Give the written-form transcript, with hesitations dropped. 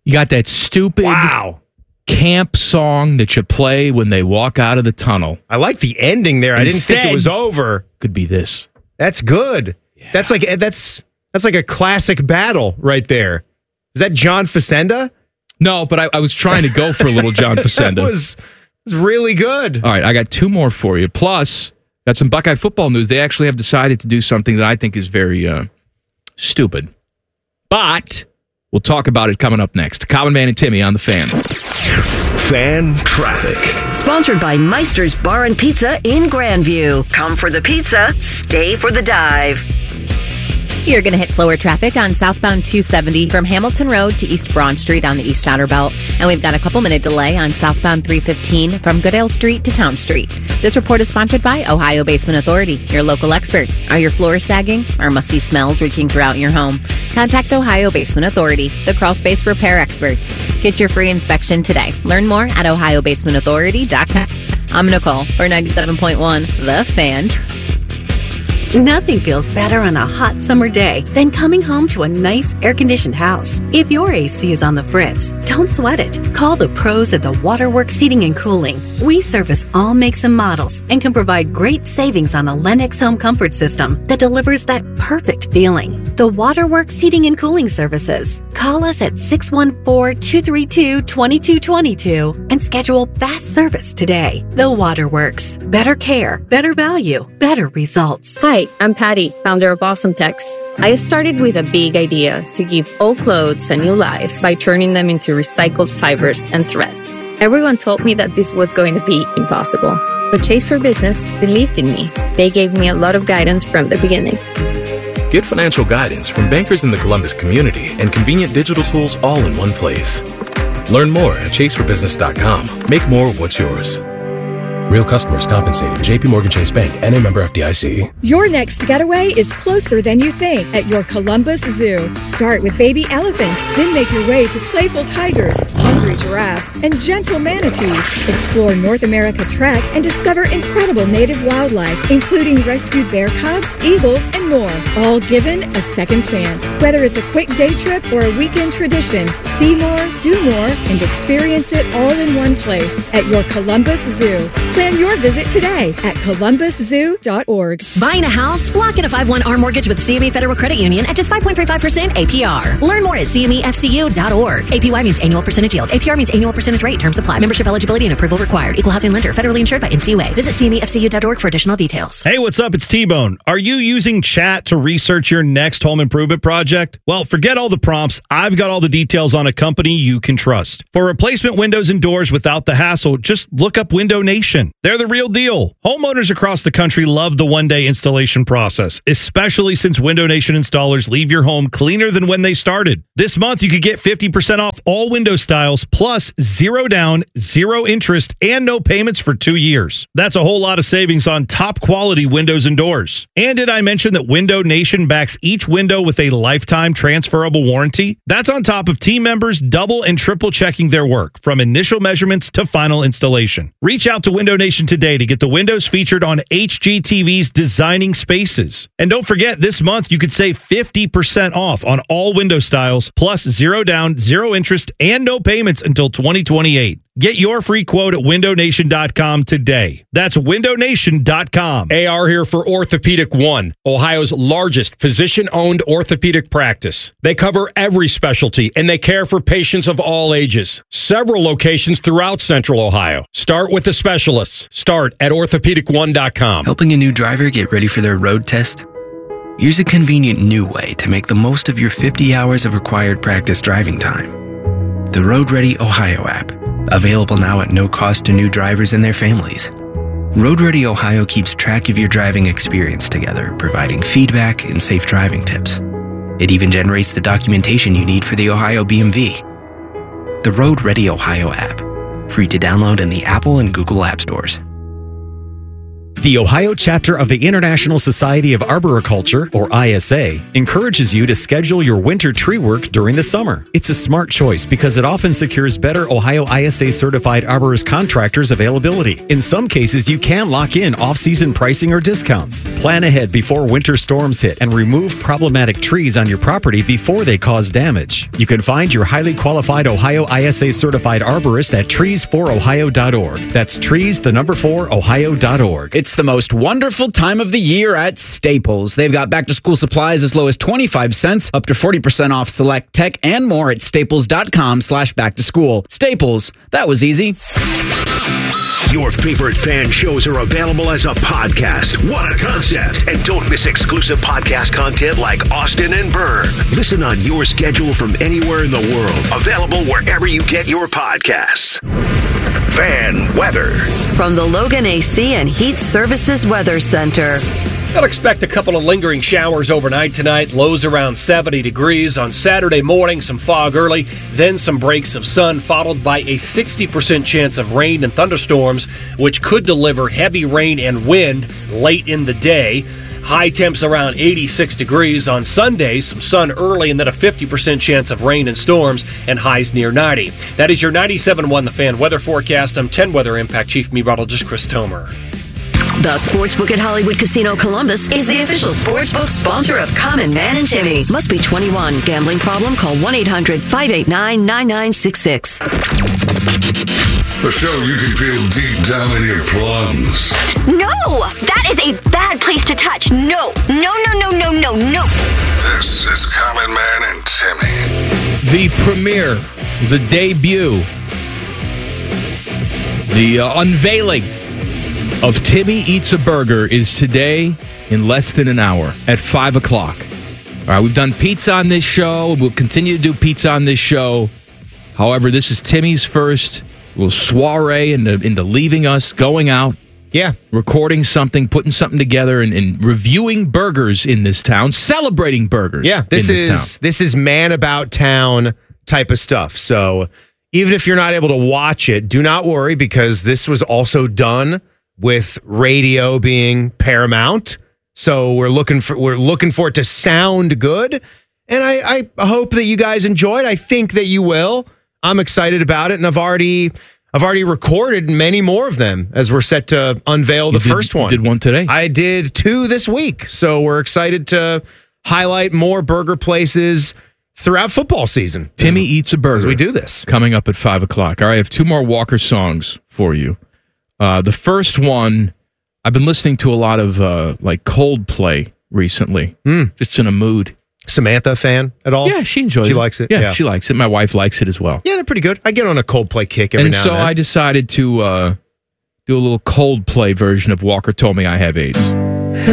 You got that stupid camp song that you play when they walk out of the tunnel. I like the ending there. I didn't think it was over. Could be this. That's good. Yeah. That's like a classic battle right there. Is that John Facenda? No, but I was trying to go for a little John Facenda. That was really good. All right, I got two more for you. Plus, got some Buckeye football news. They actually have decided to do something that I think is very stupid. But we'll talk about it coming up next. Common Man and Timmy on the Fan. Fan Traffic. Sponsored by Meister's Bar and Pizza in Grandview. Come for the pizza, stay for the dive. You're going to hit slower traffic on southbound 270 from Hamilton Road to East Broad Street on the East Outer Belt. And we've got a couple-minute delay on southbound 315 from Goodale Street to Town Street. This report is sponsored by Ohio Basement Authority, your local expert. Are your floors sagging? Are musty smells reeking throughout your home? Contact Ohio Basement Authority, the crawl space repair experts. Get your free inspection today. Learn more at ohiobasementauthority.com. I'm Nicole for 97.1 The Fan. Nothing feels better on a hot summer day than coming home to a nice air-conditioned house. If your AC is on the fritz, don't sweat it. Call the pros at the Waterworks Heating and Cooling. We service all makes and models and can provide great savings on a Lennox home comfort system that delivers that perfect feeling. The Waterworks Heating and Cooling Services. Call us at 614-232-2222 and schedule fast service today. The Waterworks. Better care, better value, better results. Hi, I'm Patty, founder of Awesome Tex. I started with a big idea to give old clothes a new life by turning them into recycled fibers and threads. Everyone told me that this was going to be impossible, but Chase for Business believed in me. They gave me a lot of guidance from the beginning. Get financial guidance from bankers in the Columbus community and convenient digital tools all in one place. Learn more at chaseforbusiness.com. Make more of what's yours. Real customers compensated. JP Morgan Chase Bank, NA member FDIC. Your next getaway is closer than you think at your Columbus Zoo. Start with baby elephants, then make your way to playful tigers, hungry giraffes, and gentle manatees. Explore North America Trek and discover incredible native wildlife, including rescued bear cubs, eagles, and more. All given a second chance. Whether it's a quick day trip or a weekend tradition, see more, do more, and experience it all in one place at your Columbus Zoo. Plan your visit today at columbuszoo.org. Buying a house? Lock in a 5-1 mortgage with CME Federal Credit Union at just 5.35% APR. Learn more at CMEFCU.org. APY means annual percentage yield. APR means annual percentage rate. Terms apply. Membership eligibility and approval required. Equal housing lender. Federally insured by NCUA. Visit CMEFCU.org for additional details. Hey, what's up? It's T-Bone. Are you using chat to research your next home improvement project? Well, forget all the prompts. I've got all the details on a company you can trust. For replacement windows and doors without the hassle, just look up Window Nation. They're the real deal. Homeowners across the country love the one-day installation process, especially since Window Nation installers leave your home cleaner than when they started. This month, you could get 50% off all window styles, plus 0 down, 0 interest, and no payments for 2 years. That's a whole lot of savings on top-quality windows and doors. And did I mention that Window Nation backs each window with a lifetime transferable warranty? That's on top of team members double and triple checking their work, from initial measurements to final installation. Reach out to Window Nation today to get the windows featured on HGTV's Designing Spaces. And don't forget, this month you could save 50% off on all window styles, plus 0 down, 0 interest, and no payments until 2028. Get your free quote at windownation.com today. That's windownation.com. AR here for Orthopedic One, Ohio's largest physician-owned orthopedic practice. They cover every specialty, and they care for patients of all ages. Several locations throughout Central Ohio. Start with the specialists. Start at orthopedic1.com. Helping a new driver get ready for their road test? Here's a convenient new way to make the most of your 50 hours of required practice driving time. The Road Ready Ohio app. Available now at no cost to new drivers and their families. Road Ready Ohio keeps track of your driving experience together, providing feedback and safe driving tips. It even generates the documentation you need for the Ohio BMV. The Road Ready Ohio app. Free to download in the Apple and Google App Stores. The Ohio chapter of the International Society of Arboriculture, or ISA, encourages you to schedule your winter tree work during the summer. It's a smart choice because it often secures better Ohio ISA certified arborist contractors availability. In some cases, you can lock in off-season pricing or discounts. Plan ahead before winter storms hit and remove problematic trees on your property before they cause damage. You can find your highly qualified Ohio ISA certified arborist at trees4ohio.org. That's trees4ohio.org. It's the most wonderful time of the year at Staples. They've got back-to-school supplies as low as 25 cents, up to 40% off select tech, and more at staples.com/back-to-school. Staples, that was easy. Your favorite fan shows are available as a podcast. What a concept! And don't miss exclusive podcast content like Austin and Byrne. Listen on your schedule from anywhere in the world. Available wherever you get your podcasts. Fan weather. From the Logan AC and Heat Services Weather Center. I'll expect a couple of lingering showers overnight tonight. Lows around 70 degrees. On Saturday morning, some fog early, then some breaks of sun, followed by a 60% chance of rain and thunderstorms, which could deliver heavy rain and wind late in the day. High temps around 86 degrees. On Sunday, some sun early and then a 50% chance of rain and storms and highs near 90. That is your 97.1 The Fan weather forecast. I'm 10 Weather Impact Chief Meteorologist Chris Tomer. The Sportsbook at Hollywood Casino Columbus is the official sportsbook sponsor of Common Man and Timmy. Must be 21. Gambling problem? Call 1-800-589-9966. A show you can feel deep down in your plums. No! That is a bad place to touch. No. No. This is Common Man and Timmy. The premiere, the debut, the unveiling of Timmy Eats a Burger is today in less than an hour at 5 o'clock. All right, we've done pizza on this show, and we'll continue to do pizza on this show. However, this is Timmy's first little soiree into leaving us, going out. Yeah. Recording something, putting something together, and reviewing burgers in this town, celebrating burgers. Yeah, this is man about town type of stuff. So even if you're not able to watch it, do not worry, because this was also done with radio being paramount. So we're looking for it to sound good. And I hope that you guys enjoy it. I think that you will. I'm excited about it, and I've already recorded many more of them as we're set to unveil the first one. You did one today. I did 2 this week. So we're excited to highlight more burger places throughout football season. Timmy Eats a Burger. As we do this. Coming up at 5 o'clock. All right, I have 2 more Walker songs for you. The first one, I've been listening to a lot of like Coldplay recently. Just in a mood. Samantha fan at all? Yeah, she enjoys it. She likes it? Yeah, she likes it. My wife likes it as well. Yeah, they're pretty good. I get on a Coldplay kick every now and then. And so I decided to do a little Coldplay version of Walker Told Me I Have AIDS.